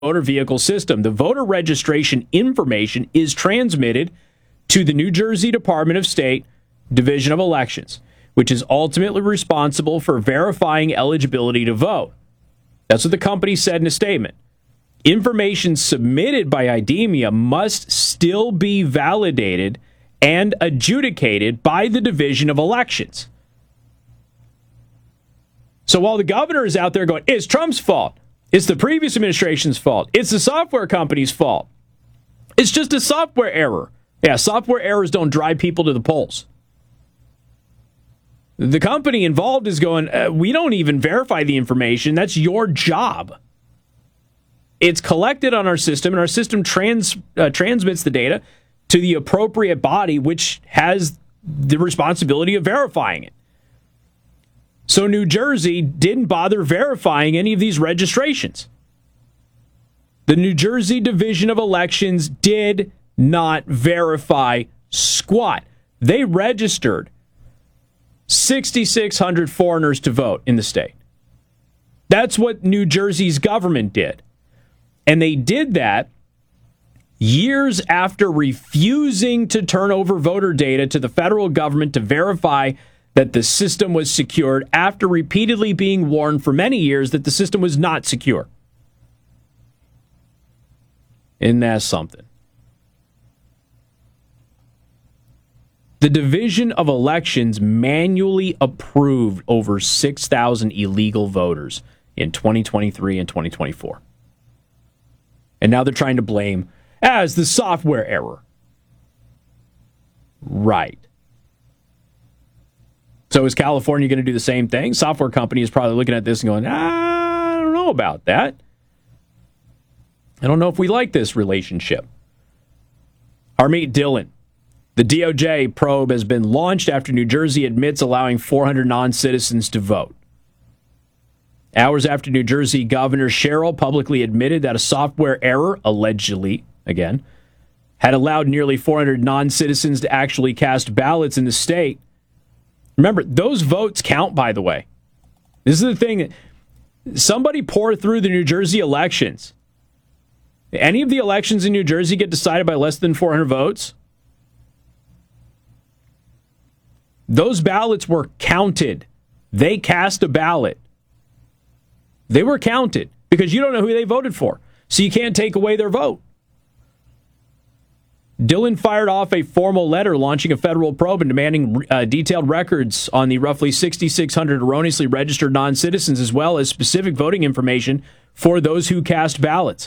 motor vehicle system. The voter registration information is transmitted to the New Jersey Department of State Division of Elections, which is ultimately responsible for verifying eligibility to vote. That's what the company said in a statement. Information submitted by IDEMIA must still be validated and adjudicated by the Division of Elections. So while the governor is out there going, it's Trump's fault, it's the previous administration's fault, it's the software company's fault, it's just a software error. Yeah, software errors don't drive people to the polls. The company involved is going, we don't even verify the information. That's your job. It's collected on our system, and our system transmits the data to the appropriate body, which has the responsibility of verifying it. So New Jersey didn't bother verifying any of these registrations. The New Jersey Division of Elections did not verify squat. They registered 6,600 foreigners to vote in the state. That's what New Jersey's government did. And they did that years after refusing to turn over voter data to the federal government to verify that the system was secured, after repeatedly being warned for many years that the system was not secure. Isn't that something? The Division of Elections manually approved over 6,000 illegal voters in 2023 and 2024. And now they're trying to blame as the software error. Right. So is California going to do the same thing? Software company is probably looking at this and going, I don't know about that. I don't know if we like this relationship. Harmeet Dillon. The DOJ probe has been launched after New Jersey admits allowing 400 non-citizens to vote. Hours after New Jersey Governor Sherrill publicly admitted that a software error, allegedly, again, had allowed nearly 400 non-citizens to actually cast ballots in the state. Remember, those votes count, by the way. This is the thing. Somebody pour through the New Jersey elections. Any of the elections in New Jersey get decided by less than 400 votes? Those ballots were counted. They cast a ballot. They were counted because you don't know who they voted for. So you can't take away their vote. Dillon fired off a formal letter launching a federal probe and demanding detailed records on the roughly 6,600 erroneously registered non-citizens, as well as specific voting information for those who cast ballots.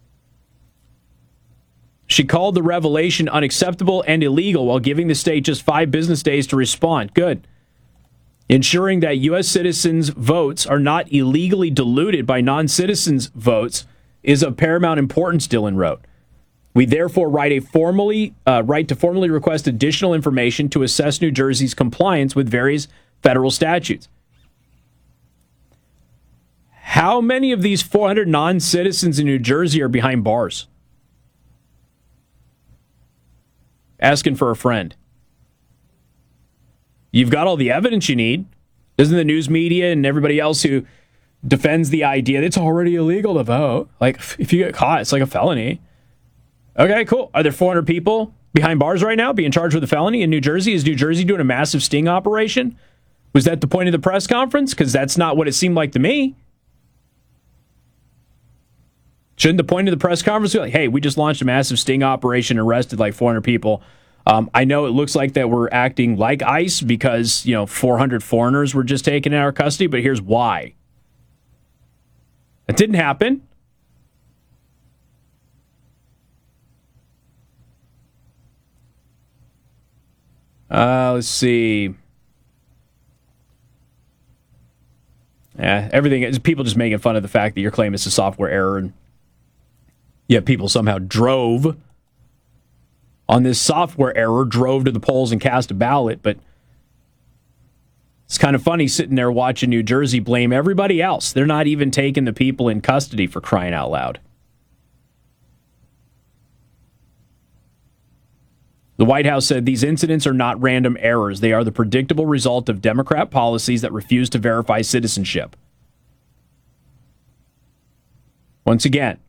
She called the revelation unacceptable and illegal while giving the state just 5 business days to respond. Good. Ensuring that U.S. citizens' votes are not illegally diluted by non-citizens' votes is of paramount importance, Dillon wrote. We therefore right to formally request additional information to assess New Jersey's compliance with various federal statutes. How many of these 400 non-citizens in New Jersey are behind bars? Asking for a friend. You've got all the evidence you need. Doesn't the news media and everybody else who defends the idea that it's already illegal to vote, like if you get caught, it's like a felony. Okay, cool. Are there 400 people behind bars right now being charged with a felony in New Jersey? Is New Jersey doing a massive sting operation? Was that the point of the press conference? Because that's not what it seemed like to me. Shouldn't the point of the press conference be like, hey, we just launched a massive sting operation, arrested like 400 people. I know it looks like that we're acting like ICE because, 400 foreigners were just taken in our custody, but here's why. It didn't happen. Let's see. Everything is people just making fun of the fact that your claim is a software error, and yet people somehow drove on this software error, drove to the polls and cast a ballot. But it's kind of funny sitting there watching New Jersey blame everybody else. They're not even taking the people in custody, for crying out loud. The White House said these incidents are not random errors. They are the predictable result of Democrat policies that refuse to verify citizenship. Once again,